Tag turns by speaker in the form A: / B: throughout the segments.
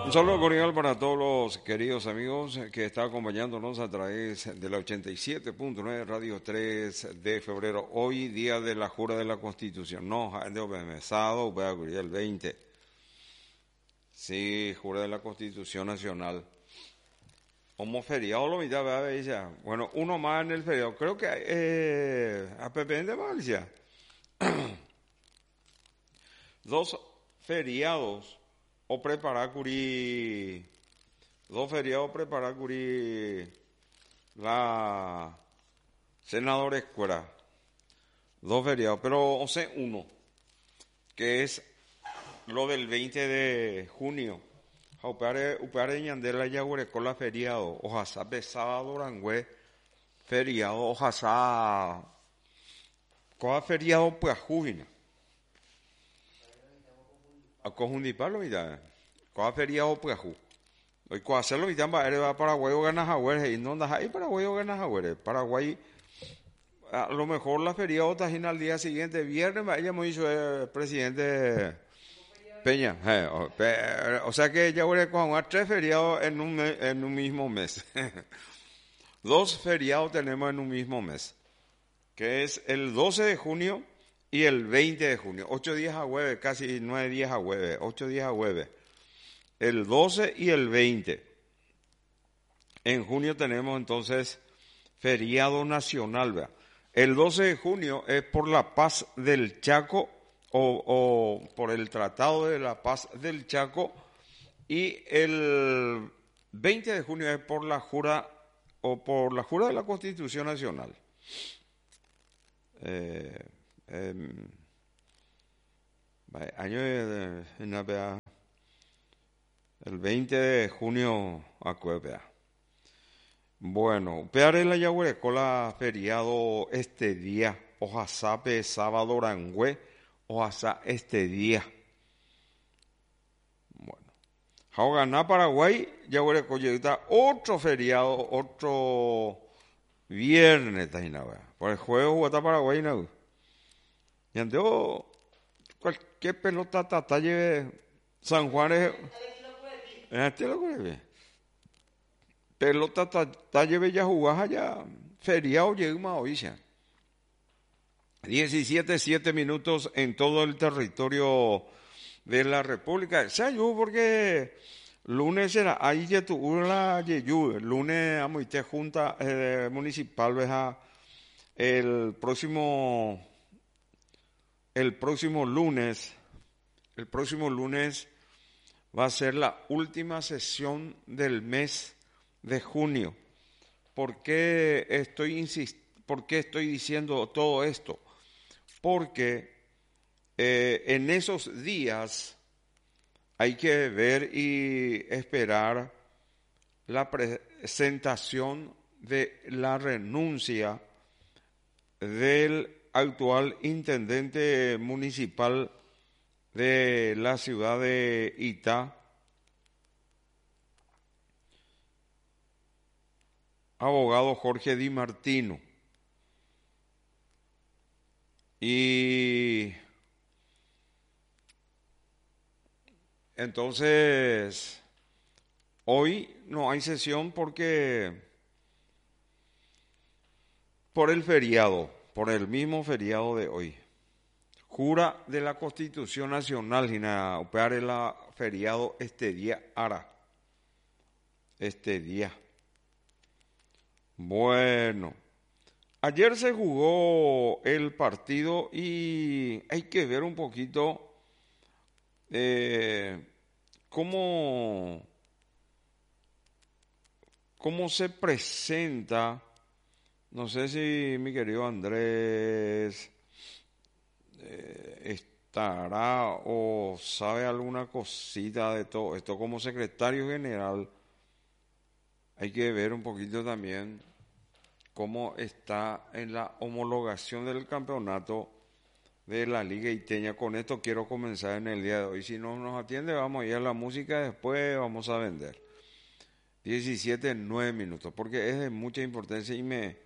A: Un saludo cordial para todos los queridos amigos que están acompañándonos a través de la 87.9 Radio 3 de febrero. Hoy, día de la Jura de la Constitución. No, de sábado, voy a abrir el 20. Sí, Jura de la Constitución Nacional. Como feriado lo mitad, ¿verdad? Bueno, uno más en el feriado. Creo que a Pepe de Valencia. Dos feriados o preparar curi. Dos feriados preparar curi la senadora escuela. Dos feriados, pero o sea, uno, que es lo del 20 de junio. Upare ñandela yagüere con la feriado, ojasa pesada dorangüe, feriado, ojasa, coa feriado pues jubina. A conjundipalo mira, coa feriado pues ju. Hoy coa hacerlo y tamba era Paraguay o ganas agüere, y no andas ahí Paraguay o ganas agüere. Paraguay, a lo mejor la feriado está al día siguiente, viernes, ella me hizo el presidente Peña, o sea que ya voy a coger tres feriados en un mismo mes. Dos feriados tenemos en un mismo mes, que es el 12 de junio y el 20 de junio. 8 días a jueves, casi 9 días a jueves, 8 días a jueves. El 12 y el 20. En junio tenemos entonces feriado nacional, ¿verdad? El 12 de junio es por la paz del Chaco, o por el Tratado de la Paz del Chaco, y el 20 de junio es por la jura de la Constitución Nacional. Año el 20 de junio acuerda. Bueno, peare la yaguerecola feriado este día, ojasape sábado orangüe, ojalá este día. Bueno, Jauganá, Paraguay, ya voy a coger otro feriado, otro viernes, por el juego Guata Paraguay, no. Y ante cualquier pelota tata lleve San Juan este lo que pelota tata lleve ya jugás allá, feriado llega más hoy ya. 17 minutos en todo el territorio de la República. Sayú porque lunes será ahí ya tu la yeyu, lunes a muite junta municipal veja el próximo lunes va a ser la última sesión del mes de junio. ¿Por qué estoy diciendo todo esto? Porque en esos días hay que ver y esperar la presentación de la renuncia del actual intendente municipal de la ciudad de Itá, abogado Jorge Di Martino. Y entonces, hoy no hay sesión porque por el feriado, por el mismo feriado de hoy. Jura de la Constitución Nacional, y nada, operar el feriado este día, hará. Este día. Bueno. Ayer se jugó el partido y hay que ver un poquito cómo se presenta. No sé si mi querido Andrés estará o sabe alguna cosita de todo esto. Como secretario general hay que ver un poquito también cómo está en la homologación del campeonato de la Liga Iteña. Con esto quiero comenzar en el día de hoy. Si no nos atiende, vamos a ir a la música, después vamos a vender. 9 minutos, porque es de mucha importancia y me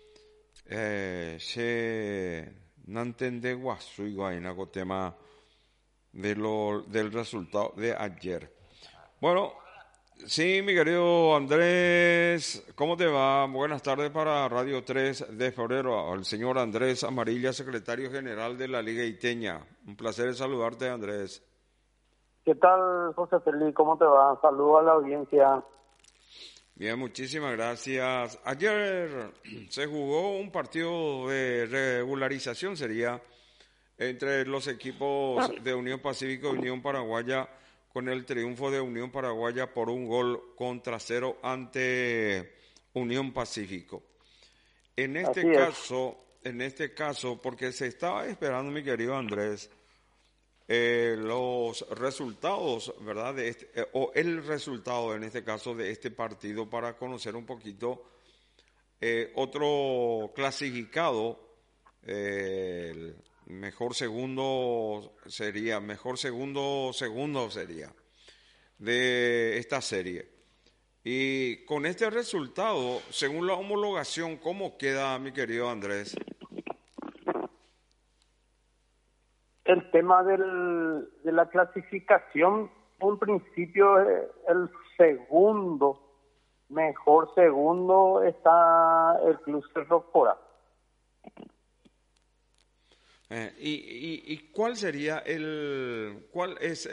A: no entendé guasuigo ahí en el tema del resultado de ayer. Bueno, sí, mi querido Andrés, ¿cómo te va? Buenas tardes para Radio 3 de Febrero, al señor Andrés Amarilla, secretario general de la Liga Iteña. Un placer saludarte, Andrés.
B: ¿Qué tal, José Félix? ¿Cómo te va? Saludos a la audiencia.
A: Bien, muchísimas gracias. Ayer se jugó un partido de regularización, sería, entre los equipos de Unión Pacífico y Unión Paraguaya, con el triunfo de Unión Paraguaya por 1 gol contra 0 ante Unión Pacífico.
B: Así es.
A: En este caso, porque se estaba esperando, mi querido Andrés, los resultados, ¿verdad? O el resultado, en este caso, de este partido para conocer un poquito otro clasificado, el segundo sería de esta serie. Y con este resultado, según la homologación, ¿cómo queda, mi querido Andrés?
B: El tema de la clasificación, en principio, el mejor segundo está el Club Cerro Corá.
A: ¿Y cuál sería cuál es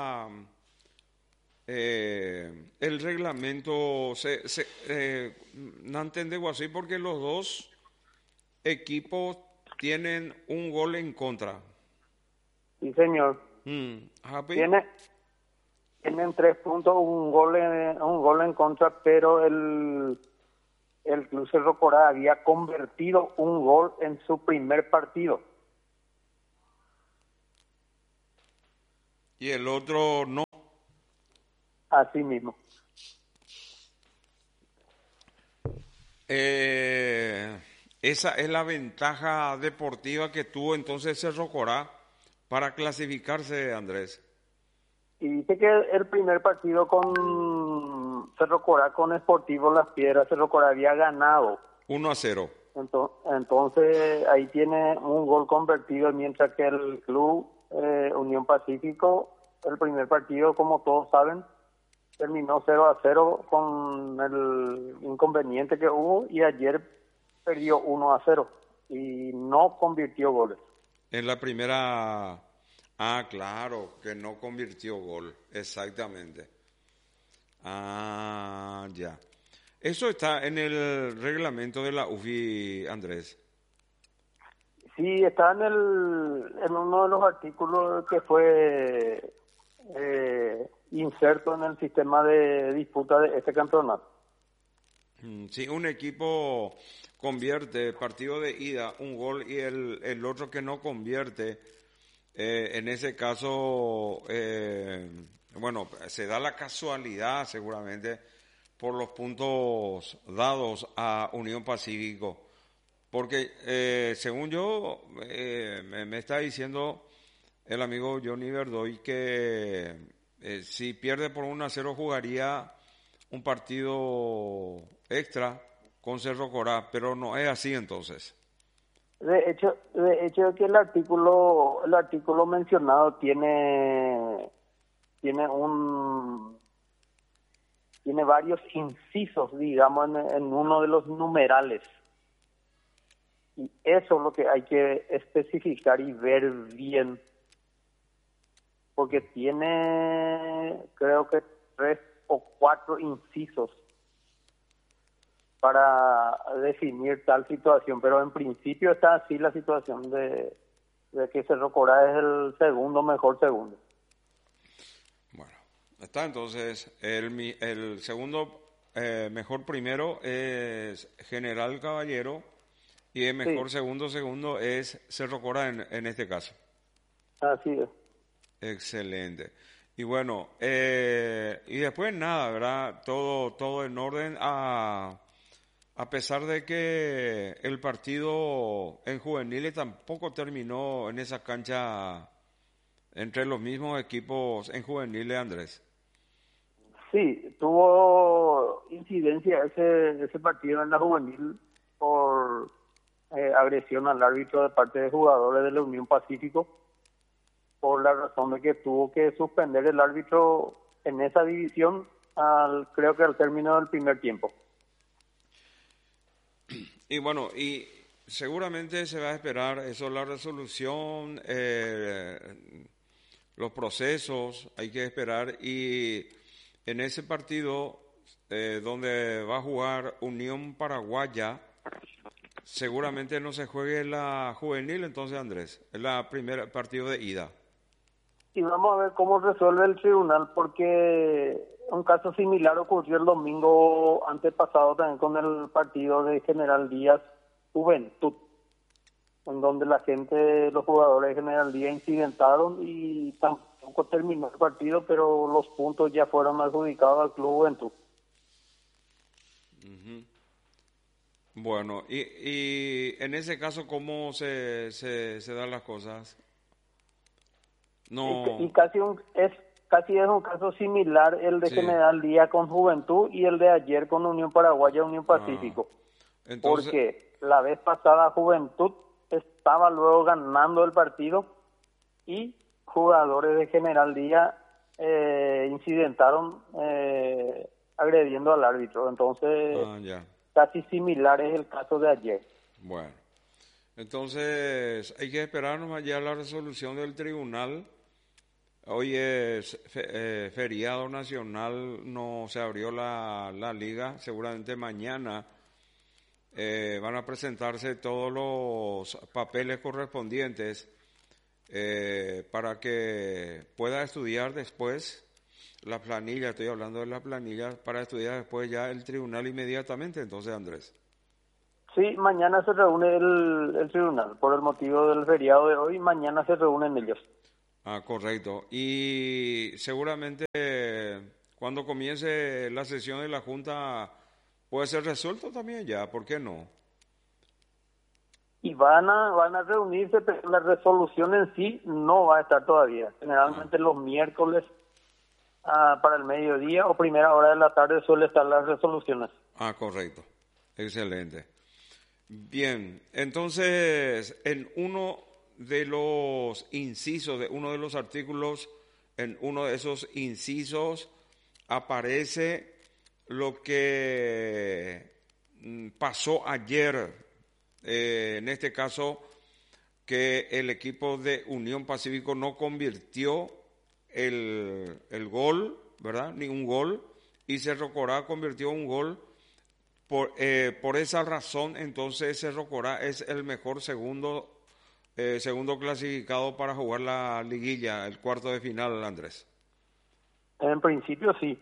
A: el reglamento? No entendemos así porque los dos equipos tienen 1 gol en contra.
B: Sí, señor.
A: Happy.
B: Tienen 3 puntos, un gol en contra, pero el Club Cerro Corá había convertido un gol en su primer partido.
A: Y el otro no.
B: Así mismo.
A: Esa es la ventaja deportiva que tuvo entonces Cerro Corá para clasificarse, Andrés.
B: Y dice que el primer partido con Cerro Corá, con Sportivo Las Piedras, Cerro Corá había ganado
A: 1-0.
B: Entonces ahí tiene un gol convertido, mientras que el club Unión Pacífico, el primer partido, como todos saben, terminó 0-0 con el inconveniente que hubo, y ayer perdió 1-0 y no convirtió goles.
A: En la primera... Ah, claro, que no convirtió gol, exactamente. Ah, ya. Eso está en el reglamento de la UFI, Andrés.
B: Sí, está en uno de los artículos que fue inserto en el sistema de disputa de este campeonato.
A: Si un equipo convierte partido de ida 1 gol y el otro que no convierte, en ese caso, bueno, se da la casualidad seguramente por los puntos dados a Unión Pacífico, porque según yo, me está diciendo el amigo Johnny Verdoy que si pierde por 1-0 jugaría un partido extra con Cerro Corá, pero no es así entonces.
B: De hecho que el artículo mencionado tiene varios incisos, digamos, en uno de los numerales. Y eso es lo que hay que especificar y ver bien, porque tiene, creo que 3 o 4 incisos para definir tal situación, pero en principio está así la situación de que Cerro Corá es el segundo mejor segundo.
A: Bueno, está entonces el segundo mejor primero es General Caballero y el mejor
B: Sí,
A: segundo es Cerro Corá en este caso.
B: así es.
A: Excelente. Y bueno, y después nada, ¿verdad? Todo en orden a pesar de que el partido en juveniles tampoco terminó en esa cancha entre los mismos equipos en juveniles, Andrés.
B: Sí, tuvo incidencia ese partido en la juvenil por agresión al árbitro de parte de jugadores de la Unión Pacífico, por la razón de que tuvo que suspender el árbitro en esa división, creo que al término del primer tiempo.
A: Y bueno, y seguramente se va a esperar eso, la resolución, los procesos, hay que esperar. Y en ese partido donde va a jugar Unión Paraguaya, seguramente no se juegue la juvenil, entonces, Andrés, es la primer partido de ida.
B: Y vamos a ver cómo resuelve el tribunal, porque un caso similar ocurrió el domingo antepasado también con el partido de General Díaz Juventud, en donde la gente, los jugadores de General Díaz incidentaron y tampoco terminó el partido, pero los puntos ya fueron adjudicados al Club Juventud.
A: Uh-huh. Bueno, y en ese caso, ¿cómo se dan las cosas? No.
B: Y casi es un caso similar el de
A: Sí.
B: General Díaz con Juventud y el de ayer con Unión Paraguaya, Unión Pacífico.
A: Entonces,
B: Porque la vez pasada Juventud estaba luego ganando el partido y jugadores de General Díaz incidentaron agrediendo al árbitro. Entonces,
A: ya.
B: casi similar es el caso de ayer.
A: Bueno, entonces hay que esperarnos ya la resolución del tribunal. Hoy es feriado nacional, no se abrió la liga, seguramente mañana van a presentarse todos los papeles correspondientes para que pueda estudiar después la planilla, estoy hablando de la planilla, para estudiar después ya el tribunal inmediatamente, entonces, Andrés.
B: Sí, mañana se reúne el tribunal, por el motivo del feriado de hoy, mañana se reúnen ellos.
A: Correcto. Y seguramente cuando comience la sesión de la Junta puede ser resuelto también ya, ¿por qué no?
B: Y van a reunirse, pero la resolución en sí no va a estar todavía. Generalmente los miércoles para el mediodía o primera hora de la tarde suele estar las resoluciones.
A: Correcto. Excelente. Bien, entonces en uno de los incisos, de uno de los artículos, en uno de esos incisos aparece lo que pasó ayer, en este caso que el equipo de Unión Pacífico no convirtió el gol, ¿verdad? Ni un gol, y Cerro Corá convirtió un gol. Por esa razón, entonces Cerro Corá es el mejor segundo clasificado para jugar la liguilla, el cuarto de final, Andrés.
B: En principio sí.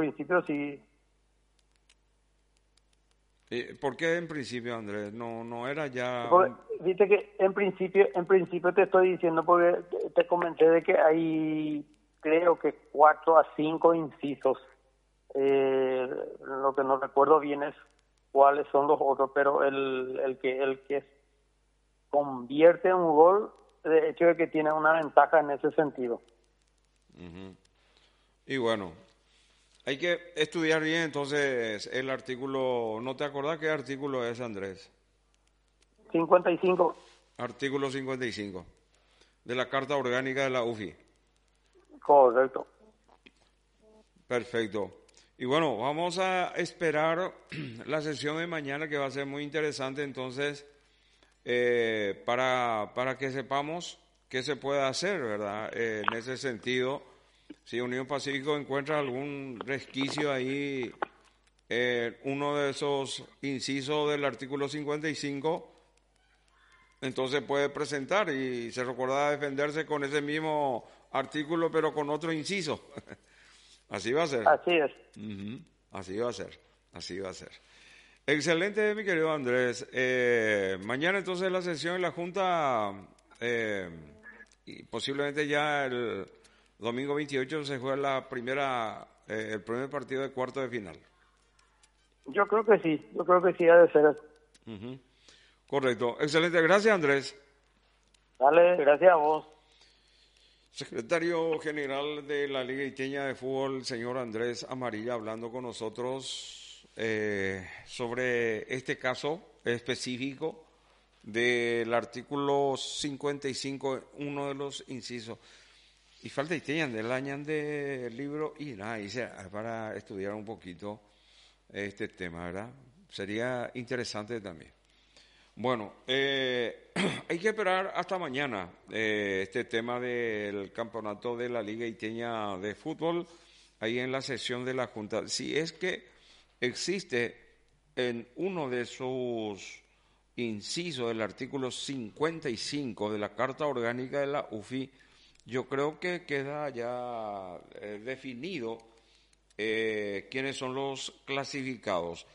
A: ¿Por qué en principio, Andrés? No era ya...
B: Viste que en principio te estoy diciendo, porque te comenté de que hay, creo que 4 a 5 incisos. Lo que no recuerdo bien es cuáles son los otros, pero el que convierte un gol, de hecho es que tiene una ventaja en ese sentido.
A: Uh-huh. Y bueno, hay que estudiar bien entonces el artículo. ¿No te acordás qué artículo es, Andrés?
B: 55.
A: Artículo 55 de la Carta Orgánica de la UFI.
B: Correcto.
A: Perfecto. Y bueno, vamos a esperar la sesión de mañana, que va a ser muy interesante, entonces, para que sepamos qué se puede hacer, ¿verdad? En ese sentido, si Unión Pacífico encuentra algún resquicio ahí, uno de esos incisos del artículo 55, entonces puede presentar y se recuerda defenderse con ese mismo artículo, pero con otro inciso. Así va a ser.
B: Así es.
A: Uh-huh. Así va a ser. Excelente, mi querido Andrés. Mañana entonces la sesión en la Junta, y posiblemente ya el domingo 28 se juega el primer partido de cuarto de final.
B: Yo creo que sí ha de ser.
A: Uh-huh. Correcto. Excelente. Gracias, Andrés.
B: Dale, gracias a vos.
A: Secretario General de la Liga Iteña de Fútbol, señor Andrés Amarilla, hablando con nosotros sobre este caso específico del artículo 55, uno de los incisos. Y falta y tenían del año del libro y nada, hice para estudiar un poquito este tema, ¿verdad? Sería interesante también. Bueno, hay que esperar hasta mañana este tema del campeonato de la Liga Iteña de Fútbol, ahí en la sesión de la Junta. Si es que existe en uno de sus incisos del artículo 55 de la Carta Orgánica de la UFI, yo creo que queda ya definido quiénes son los clasificados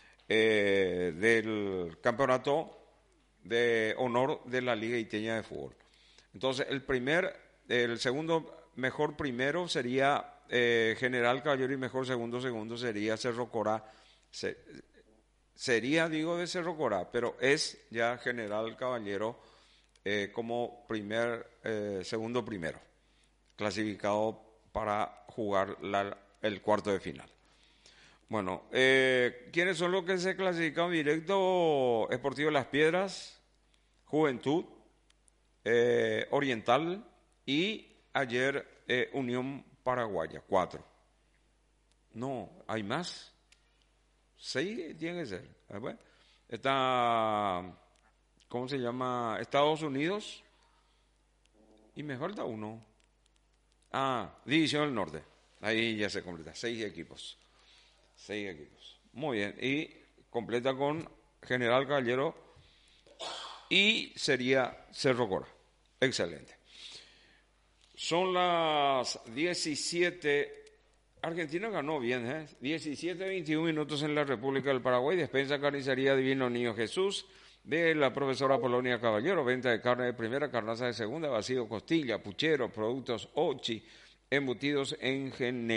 A: del campeonato de honor de la Liga Iteña de Fútbol. Entonces, el segundo mejor primero sería General Caballero y mejor segundo sería Cerro Corá. Sería, digo, de Cerro Corá, pero es ya General Caballero como segundo primero, clasificado para jugar el cuarto de final. Bueno, ¿quiénes son los que se clasifican directo? Sportivo Las Piedras, Juventud, Oriental y ayer Unión Paraguaya, 4. No, ¿hay más? 6 tiene que ser. Bueno, está, ¿cómo se llama? Estados Unidos y me falta uno. División del Norte. Ahí ya se completa, 6 equipos. 6 equipos. Muy bien. Y completa con General Caballero y sería Cerro Corá. Excelente. Son las 17. Argentina ganó bien, 17:21 minutos en la República del Paraguay. Despensa Carnicería Divino Niño Jesús de la profesora Polonia Caballero. Venta de carne de primera, carnaza de segunda, vacío, costilla, puchero, productos Ochi, embutidos en general.